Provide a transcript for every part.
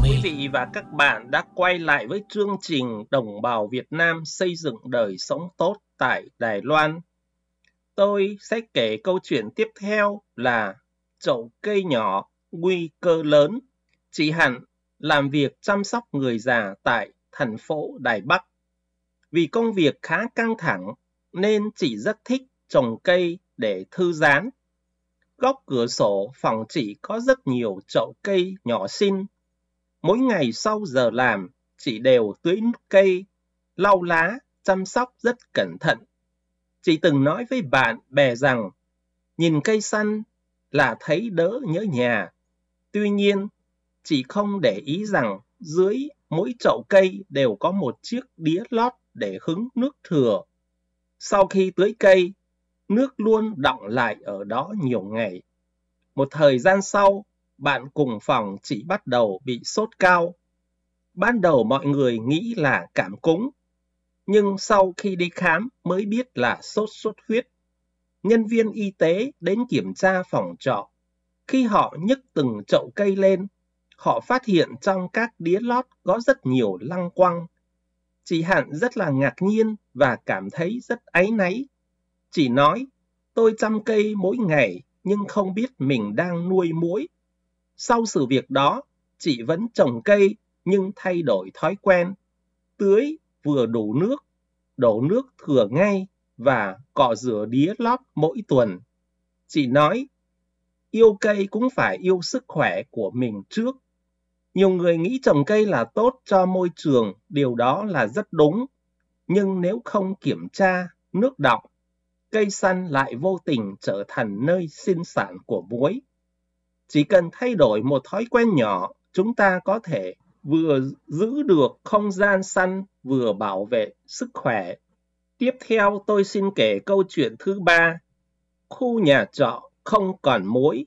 Quý vị và các bạn đã quay lại với chương trình Đồng bào Việt Nam xây dựng đời sống tốt tại Đài Loan. Tôi sẽ kể câu chuyện tiếp theo là chậu cây nhỏ, nguy cơ lớn. Chị Hạnh làm việc chăm sóc người già tại thành phố Đài Bắc. Vì công việc khá căng thẳng nên chị rất thích trồng cây để thư giãn. Góc cửa sổ phòng chị có rất nhiều chậu cây nhỏ xinh. Mỗi ngày sau giờ làm, chị đều tưới nước cây, lau lá, chăm sóc rất cẩn thận. Chị từng nói với bạn bè rằng, nhìn cây xanh là thấy đỡ nhớ nhà. Tuy nhiên, chị không để ý rằng dưới mỗi chậu cây đều có một chiếc đĩa lót để hứng nước thừa. Sau khi tưới cây, nước luôn đọng lại ở đó nhiều ngày. Một thời gian sau, bạn cùng phòng chị bắt đầu bị sốt cao. Ban đầu mọi người nghĩ là cảm cúm, nhưng sau khi đi khám mới biết là sốt xuất huyết. Nhân viên y tế đến kiểm tra phòng trọ. Khi họ nhấc từng chậu cây lên, họ phát hiện trong các đĩa lót có rất nhiều lăng quăng. Chị Hạnh rất là ngạc nhiên và cảm thấy rất áy náy. Chị nói, tôi chăm cây mỗi ngày nhưng không biết mình đang nuôi muỗi. Sau sự việc đó, chị vẫn trồng cây nhưng thay đổi thói quen. Tưới vừa đủ nước, đổ nước thừa ngay và cọ rửa đĩa lót mỗi tuần. Chị nói, yêu cây cũng phải yêu sức khỏe của mình trước. Nhiều người nghĩ trồng cây là tốt cho môi trường, điều đó là rất đúng. Nhưng nếu không kiểm tra nước đọng, cây xanh lại vô tình trở thành nơi sinh sản của muỗi. Chỉ cần thay đổi một thói quen nhỏ, chúng ta có thể vừa giữ được không gian xanh, vừa bảo vệ sức khỏe. Tiếp theo tôi xin kể câu chuyện thứ 3. Khu nhà trọ không còn muỗi.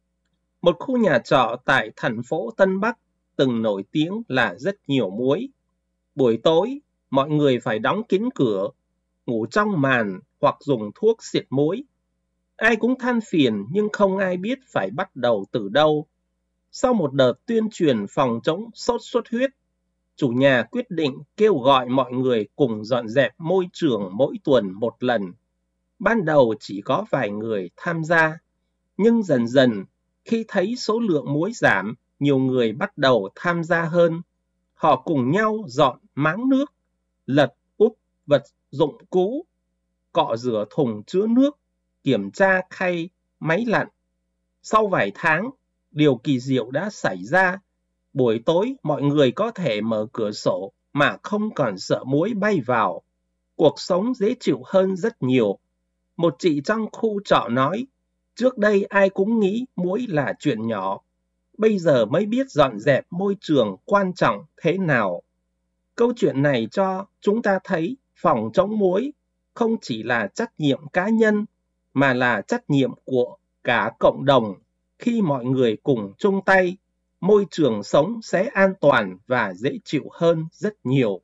Một khu nhà trọ tại thành phố Tân Bắc từng nổi tiếng là rất nhiều muỗi. Buổi tối, mọi người phải đóng kín cửa, ngủ trong màn hoặc dùng thuốc diệt muỗi. Ai cũng than phiền nhưng không ai biết phải bắt đầu từ đâu. Sau một đợt tuyên truyền phòng chống sốt xuất huyết, chủ nhà quyết định kêu gọi mọi người cùng dọn dẹp môi trường mỗi tuần một lần. Ban đầu chỉ có vài người tham gia, nhưng dần dần khi thấy số lượng muỗi giảm, nhiều người bắt đầu tham gia hơn. Họ cùng nhau dọn máng nước, lật úp vật dụng cũ, cọ rửa thùng chứa nước, kiểm tra khay, máy lạnh. Sau vài tháng, điều kỳ diệu đã xảy ra. Buổi tối, mọi người có thể mở cửa sổ mà không còn sợ muỗi bay vào. Cuộc sống dễ chịu hơn rất nhiều. Một chị trong khu trọ nói, trước đây ai cũng nghĩ muỗi là chuyện nhỏ. Bây giờ mới biết dọn dẹp môi trường quan trọng thế nào. Câu chuyện này cho chúng ta thấy phòng chống muỗi không chỉ là trách nhiệm cá nhân, mà là trách nhiệm của cả cộng đồng. Khi mọi người cùng chung tay, môi trường sống sẽ an toàn và dễ chịu hơn rất nhiều.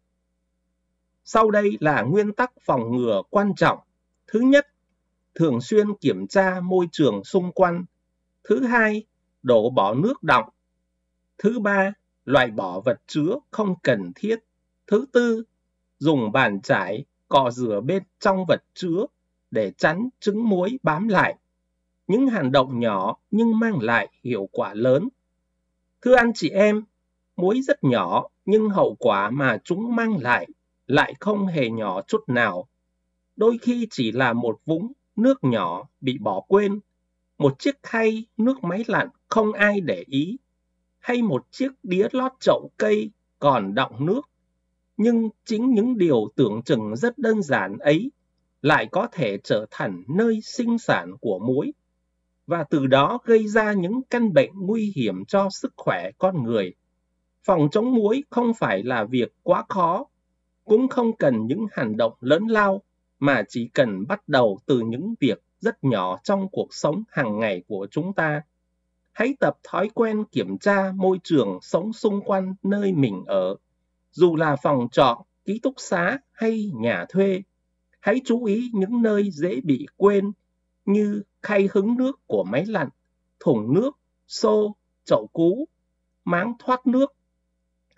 Sau đây là nguyên tắc phòng ngừa quan trọng. Thứ nhất, thường xuyên kiểm tra môi trường xung quanh. Thứ hai, đổ bỏ nước đọng. Thứ ba, loại bỏ vật chứa không cần thiết. Thứ tư, dùng bàn chải cọ rửa bên trong vật chứa để tránh trứng muỗi bám lại. Những hành động nhỏ nhưng mang lại hiệu quả lớn. Thưa anh chị em, muỗi rất nhỏ nhưng hậu quả mà chúng mang lại không hề nhỏ chút nào. Đôi khi chỉ là một vũng nước nhỏ bị bỏ quên, một chiếc khay nước máy lạnh không ai để ý, hay một chiếc đĩa lót chậu cây còn đọng nước. Nhưng chính những điều tưởng chừng rất đơn giản ấy lại có thể trở thành nơi sinh sản của muỗi, và từ đó gây ra những căn bệnh nguy hiểm cho sức khỏe con người. Phòng chống muỗi không phải là việc quá khó, cũng không cần những hành động lớn lao, mà chỉ cần bắt đầu từ những việc rất nhỏ trong cuộc sống hàng ngày của chúng ta. Hãy tập thói quen kiểm tra môi trường sống xung quanh nơi mình ở, dù là phòng trọ, ký túc xá hay nhà thuê. Hãy chú ý những nơi dễ bị quên như khay hứng nước của máy lạnh, thùng nước, xô, chậu cũ, máng thoát nước,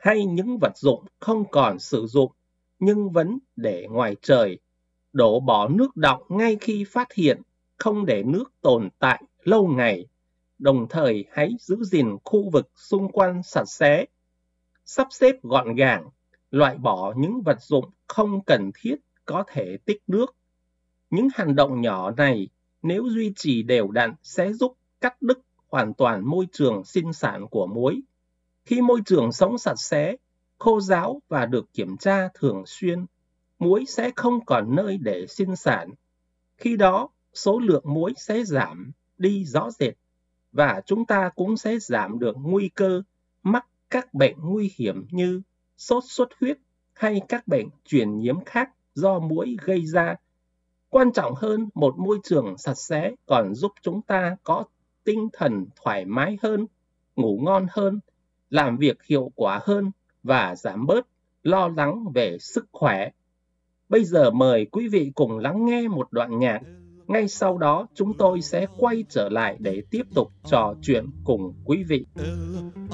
hay những vật dụng không còn sử dụng nhưng vẫn để ngoài trời, đổ bỏ nước đọng ngay khi phát hiện, không để nước tồn tại lâu ngày. Đồng thời hãy giữ gìn khu vực xung quanh sạch sẽ, sắp xếp gọn gàng, loại bỏ những vật dụng không cần thiết có thể tích nước. Những hành động nhỏ này nếu duy trì đều đặn sẽ giúp cắt đứt hoàn toàn môi trường sinh sản của muối. Khi môi trường sống sạch sẽ, khô ráo và được kiểm tra thường xuyên, muối sẽ không còn nơi để sinh sản. Khi đó, số lượng muối sẽ giảm đi rõ rệt và chúng ta cũng sẽ giảm được nguy cơ mắc các bệnh nguy hiểm như sốt xuất huyết hay các bệnh truyền nhiễm khác do muỗi gây ra. Quan trọng hơn, một môi trường sạch sẽ còn giúp chúng ta có tinh thần thoải mái hơn, ngủ ngon hơn, làm việc hiệu quả hơn và giảm bớt lo lắng về sức khỏe. Bây giờ mời quý vị cùng lắng nghe một đoạn nhạc. Ngay sau đó chúng tôi sẽ quay trở lại để tiếp tục trò chuyện cùng quý vị.